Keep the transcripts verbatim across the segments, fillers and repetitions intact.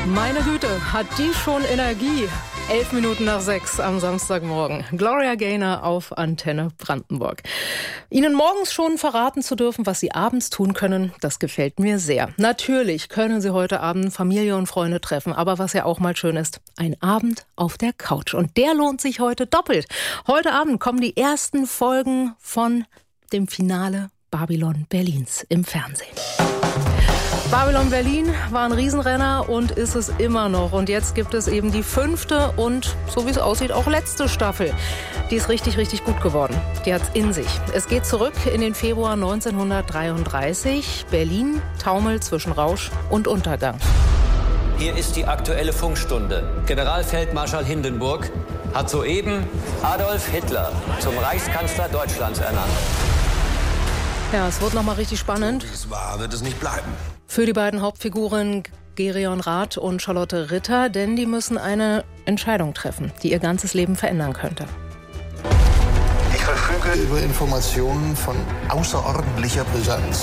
Meine Güte, hat die schon Energie? Elf Minuten nach sechs am Samstagmorgen. Gloria Gaynor auf Antenne Brandenburg. Ihnen morgens schon verraten zu dürfen, was Sie abends tun können, das gefällt mir sehr. Natürlich können Sie heute Abend Familie und Freunde treffen, aber was ja auch mal schön ist, ein Abend auf der Couch. Und der lohnt sich heute doppelt. Heute Abend kommen die ersten Folgen von dem Finale Babylon Berlins im Fernsehen. Babylon Berlin war ein Riesenrenner und ist es immer noch. Und jetzt gibt es eben die fünfte und, so wie es aussieht, auch letzte Staffel. Die ist richtig, richtig gut geworden. Die hat's in sich. Es geht zurück in den Februar neunzehnhundertdreiunddreißig. Berlin taumelt zwischen Rausch und Untergang. Hier ist die aktuelle Funkstunde. Generalfeldmarschall Hindenburg hat soeben Adolf Hitler zum Reichskanzler Deutschlands ernannt. Ja, es wird nochmal richtig spannend. Wie es war, wird es nicht bleiben. Für die beiden Hauptfiguren Gerion Rath und Charlotte Ritter, denn die müssen eine Entscheidung treffen, die ihr ganzes Leben verändern könnte. Ich verfüge über Informationen von außerordentlicher Brisanz.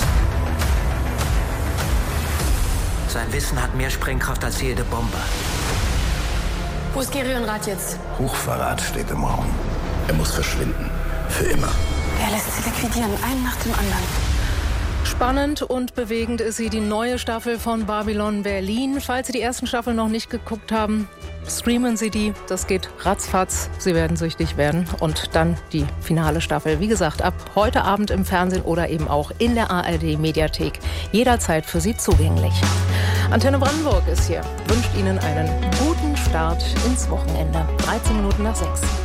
Sein Wissen hat mehr Sprengkraft als jede Bombe. Wo ist Gerion Rath jetzt? Hochverrat steht im Raum. Er muss verschwinden. Für immer. Er lässt sie liquidieren, einen nach dem anderen. Spannend und bewegend ist sie, die neue Staffel von Babylon Berlin. Falls Sie die ersten Staffeln noch nicht geguckt haben, streamen Sie die. Das geht ratzfatz. Sie werden süchtig werden. Und dann die finale Staffel. Wie gesagt, ab heute Abend im Fernsehen oder eben auch in der A R D-Mediathek. Jederzeit für Sie zugänglich. Antenne Brandenburg ist hier. Wünscht Ihnen einen guten Start ins Wochenende. dreizehn Minuten nach sechs.